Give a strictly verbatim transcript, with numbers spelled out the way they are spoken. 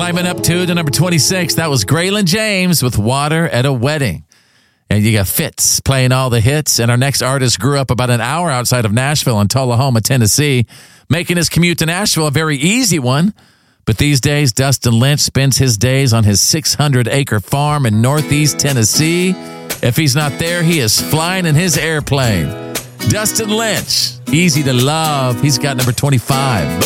climbing up to to number twenty-six. That was Graylin James with Water at a Wedding. And you got Fitz playing all the hits. And our next artist grew up about an hour outside of Nashville in Tullahoma, Tennessee, making his commute to Nashville a very easy one. But these days, Dustin Lynch spends his days on his six hundred acre farm in northeast Tennessee. If he's not there, he is flying in his airplane. Dustin Lynch, Easy to Love. He's got number twenty-five.